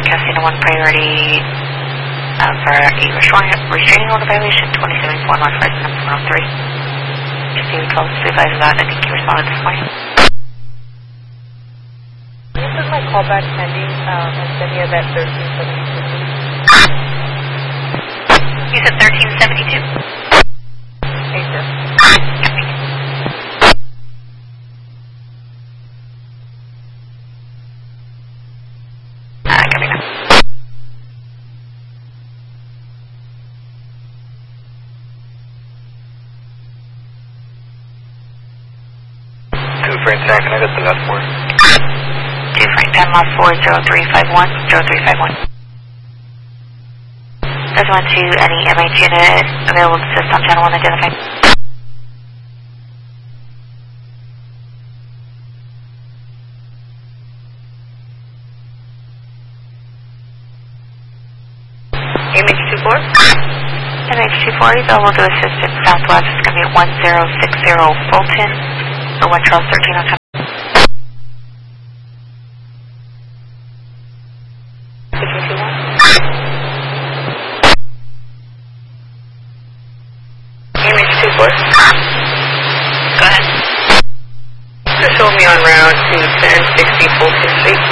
Casino 1 priority for a restraining order violation, 2741 North First, number 103. Just do 12 advise that. I think you responded this morning. This is my callback pending, and send me that 1372. You said 1372? Hey, sir. Copy now. Two Frank Town, can I get the last four? 2 Frank Town, lot 40351, 0351. Does one to any MH unit available to assist on channel 1 identified? MH24? MH24 available to assist in Southwest. It's going to be at 1060 Fulton or 1 Charles 13 on channel. MH24? Go ahead. Just show me on route to 1060 Fulton Street.